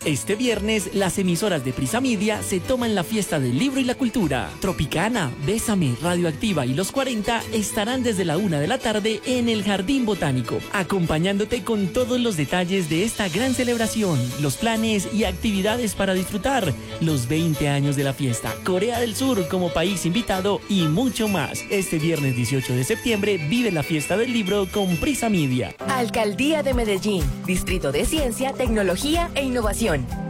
Este viernes, las emisoras de Prisa Media se toman la fiesta del libro y la cultura. Tropicana, Bésame, Radioactiva y Los 40 estarán desde la 1 de la tarde en el Jardín Botánico, acompañándote con todos los detalles de esta gran celebración, los planes y actividades para disfrutar, los 20 años de la fiesta, Corea del Sur como país invitado y mucho más. Este viernes 18 de septiembre vive la fiesta del libro con Prisa Media. Alcaldía de Medellín, Distrito de Ciencia, Tecnología e Innovación.